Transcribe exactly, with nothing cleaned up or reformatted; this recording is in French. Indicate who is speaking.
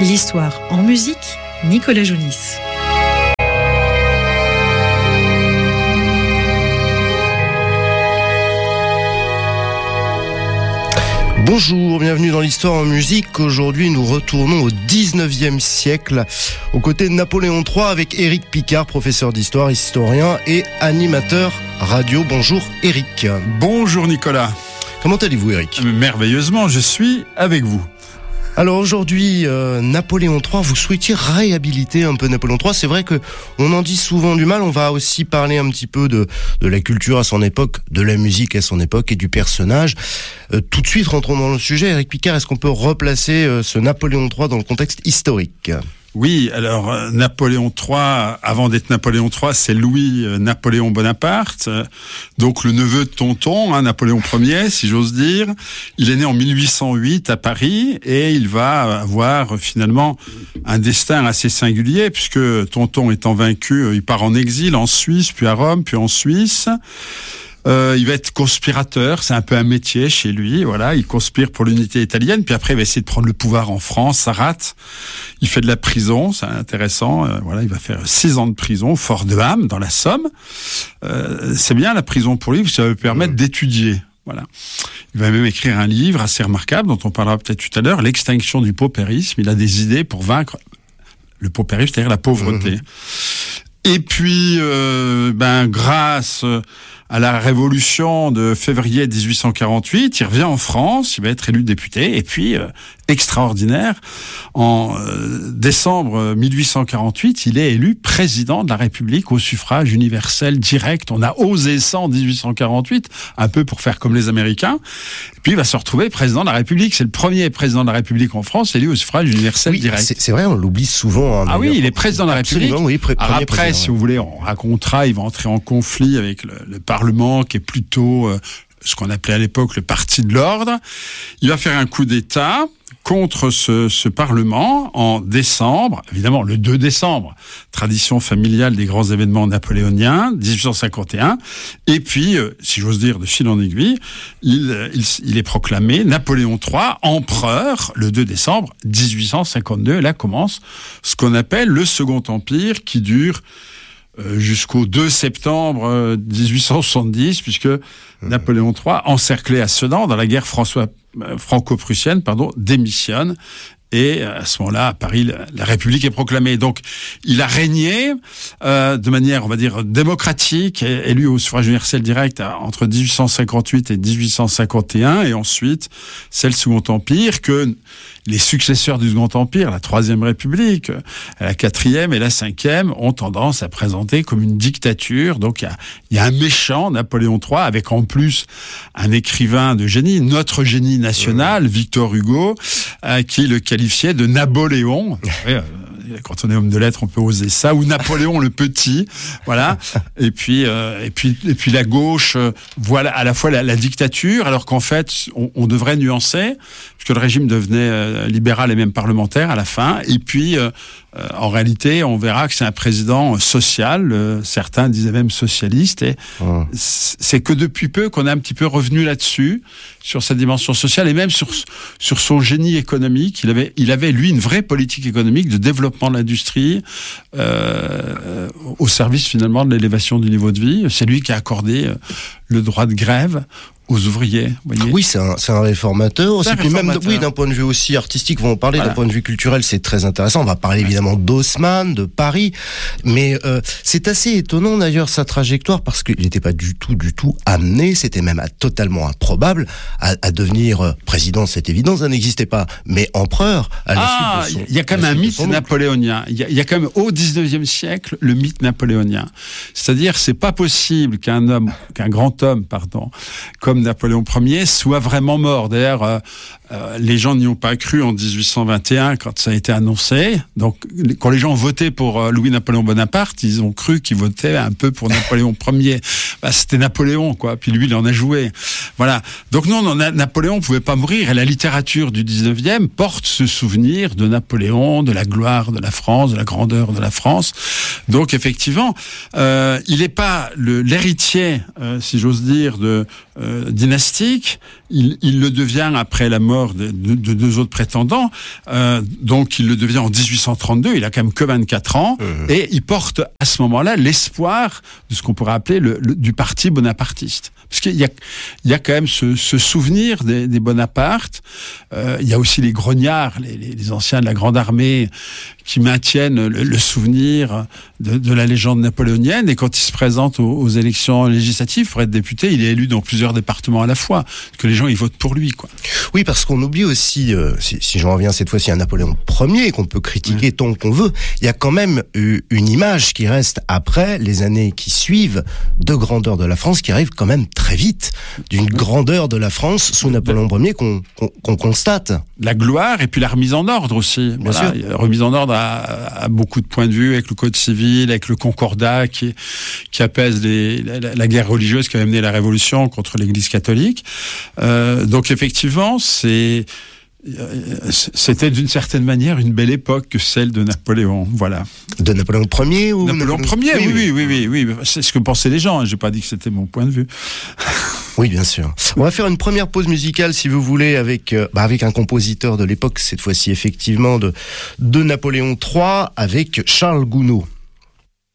Speaker 1: L'histoire en musique, Nicolas Jounis.
Speaker 2: Bonjour, bienvenue dans l'histoire en musique. Aujourd'hui, nous retournons au dix-neuvième siècle, aux côtés de Napoléon trois, avec Éric Picard, professeur d'histoire, historien et animateur radio. Bonjour Éric.
Speaker 3: Bonjour Nicolas.
Speaker 2: Comment allez-vous Éric ?
Speaker 3: Merveilleusement, je suis avec vous.
Speaker 2: Alors aujourd'hui, euh, Napoléon trois, vous souhaitiez réhabiliter un peu Napoléon trois. C'est vrai que on en dit souvent du mal. On va aussi parler un petit peu de, de la culture à son époque, de la musique à son époque et du personnage. Euh, tout de suite, rentrons dans le sujet. Éric Picard, est-ce qu'on peut replacer euh, ce Napoléon trois dans le contexte historique ?
Speaker 3: Oui, alors euh, Napoléon trois, avant d'être Napoléon trois, c'est Louis euh, Napoléon Bonaparte, euh, donc le neveu de Tonton, hein, Napoléon Ier, si j'ose dire. Il est né en mille huit cent huit à Paris et il va avoir euh, finalement un destin assez singulier puisque Tonton étant vaincu, euh, il part en exil en Suisse, puis à Rome, puis en Suisse. Euh, il va être conspirateur, c'est un peu un métier chez lui, voilà, il conspire pour l'unité italienne, puis après il va essayer de prendre le pouvoir en France, ça rate, il fait de la prison, c'est intéressant, euh, voilà, il va faire six ans de prison au Fort de Ham, dans la Somme, euh, c'est bien la prison pour lui, parce que ça va lui permettre d'étudier, voilà. Il va même écrire un livre assez remarquable, dont on parlera peut-être tout à l'heure, L'extinction du paupérisme, il a des idées pour vaincre le paupérisme, c'est-à-dire la pauvreté. Mmh. Et puis, euh, ben, grâce à la révolution de février dix-huit cent quarante-huit, il revient en France, il va être élu député, et puis, euh, extraordinaire, en euh, décembre mille huit cent quarante-huit, il est élu président de la République au suffrage universel direct. On a osé ça en dix-huit cent quarante-huit, un peu pour faire comme les Américains, et puis il va se retrouver président de la République. C'est le premier président de la République en France élu au suffrage universel
Speaker 2: oui,
Speaker 3: direct.
Speaker 2: C'est, c'est vrai, on l'oublie souvent. Hein,
Speaker 3: ah oui, il est président de la République.
Speaker 2: Oui, pré-
Speaker 3: Alors après,
Speaker 2: président,
Speaker 3: si vous voulez, on racontera, il va entrer en conflit avec le, le Parlement, qui est plutôt euh, ce qu'on appelait à l'époque le parti de l'ordre. Il va faire un coup d'État contre ce, ce Parlement en décembre, évidemment le deux décembre, tradition familiale des grands événements napoléoniens, dix-huit cent cinquante et un, et puis, euh, si j'ose dire, de fil en aiguille, il, il, il est proclamé Napoléon trois, empereur, le deux décembre dix-huit cent cinquante-deux, et là commence ce qu'on appelle le Second Empire, qui dure Euh, jusqu'au deux septembre euh, dix-huit cent soixante-dix, puisque mmh. Napoléon trois, encerclé à Sedan dans la guerre François, euh, franco-prussienne, pardon, démissionne. Et à ce moment-là, à Paris, la, la République est proclamée. Donc, il a régné euh, de manière, on va dire, démocratique, élu au suffrage universel direct à, entre dix-huit cent cinquante-huit et dix-huit cent cinquante et un. Et ensuite, c'est le Second Empire que les successeurs du Second Empire, la Troisième République, la Quatrième et la Cinquième, ont tendance à présenter comme une dictature. Donc, il y a, il y a un méchant, Napoléon trois, avec en plus un écrivain de génie, notre génie national, Victor Hugo, euh, qui le qualifiait de Napoléon. Ouais, euh, quand on est homme de lettres, on peut oser ça, ou Napoléon le Petit, voilà. Et puis, euh, et puis, et puis la gauche, euh, voilà à la fois la, la dictature, alors qu'en fait, on, on devrait nuancer, puisque le régime devenait euh, libéral et même parlementaire à la fin. Et puis, euh, euh, en réalité, on verra que c'est un président social. Euh, certains disaient même socialiste. Et mmh. c'est que depuis peu qu'on est un petit peu revenu là-dessus, sur sa dimension sociale et même sur sur son génie économique. Il avait, il avait lui une vraie politique économique de développement de l'industrie euh, au service finalement de l'élévation du niveau de vie. C'est lui qui a accordé euh, le droit de grève aux ouvriers, vous voyez.
Speaker 2: Oui, c'est un, c'est un réformateur.
Speaker 3: C'est un
Speaker 2: aussi, réformateur.
Speaker 3: réformateur.
Speaker 2: Même, oui, d'un point de vue aussi artistique, on va en parler, voilà. D'un point de vue culturel, c'est très intéressant. On va parler ouais. évidemment d'Haussmann, de Paris, mais euh, c'est assez étonnant d'ailleurs sa trajectoire parce qu'il n'était pas du tout, du tout amené. C'était même à, totalement improbable à, à devenir président. C'est évident, ça n'existait pas, mais empereur. À la
Speaker 3: ah,
Speaker 2: suite de son,
Speaker 3: il y a quand même un mythe napoléonien. Il y, a, il y a quand même au dix-neuvième siècle le mythe napoléonien. C'est-à-dire, c'est pas possible qu'un homme, qu'un grand homme, pardon, comme Napoléon Ier soit vraiment mort. D'ailleurs, euh, euh, les gens n'y ont pas cru en dix-huit cent vingt et un quand ça a été annoncé. Donc, quand les gens ont voté pour euh, Louis-Napoléon Bonaparte, ils ont cru qu'ils votaient un peu pour Napoléon Ier. Bah, c'était Napoléon, quoi. Puis lui, il en a joué. Voilà. Donc non, non, Napoléon pouvait pas mourir. Et la littérature du dix-neuvième porte ce souvenir de Napoléon, de la gloire de la France, de la grandeur de la France. Donc effectivement, euh, il n'est pas le, l'héritier, euh, si j'ose dire, de euh, dynastique. Il, il le devient après la mort de, de, de deux autres prétendants. Euh, donc, il le devient en dix-huit cent trente-deux. Il a quand même que vingt-quatre ans. Mmh. Et il porte à ce moment-là l'espoir de ce qu'on pourrait appeler le, le, du parti bonapartiste. Parce qu'il y a, il y a quand même ce, ce souvenir des, des Bonaparte. Euh, il y a aussi les grognards, les, les, les anciens de la Grande Armée, qui maintiennent le, le souvenir de, de la légende napoléonienne. Et quand il se présente aux, aux élections législatives pour être député, il est élu dans plusieurs départements à la fois. Parce que les gens, ils votent pour lui, quoi.
Speaker 2: Oui, parce qu'on oublie aussi, euh, si, si j'en reviens cette fois-ci à Napoléon Ier, qu'on peut critiquer mmh. tant qu'on veut, il y a quand même eu une image qui reste après les années qui suivent de grandeur de la France, qui arrive quand même très vite, d'une mmh. grandeur de la France sous Napoléon Ier qu'on, qu'on, qu'on constate.
Speaker 3: La gloire et puis la remise en ordre aussi.
Speaker 2: Bien
Speaker 3: voilà,
Speaker 2: sûr.
Speaker 3: La remise en ordre à, à beaucoup de points de vue, avec le code civil, avec le concordat qui, qui apaise les, la, la guerre religieuse qui a mené la révolution contre l'Église catholique. Euh, donc effectivement, c'est c'était d'une certaine manière une belle époque que celle de Napoléon, voilà.
Speaker 2: De Napoléon Ier ou
Speaker 3: Napoléon Ier, oui, oui, oui, oui, oui, oui. C'est ce que pensaient les gens. J'ai pas dit que c'était mon point de vue.
Speaker 2: Oui, bien sûr. On va faire une première pause musicale, si vous voulez, avec euh, bah, avec un compositeur de l'époque, cette fois-ci effectivement de de Napoléon trois, avec Charles Gounod.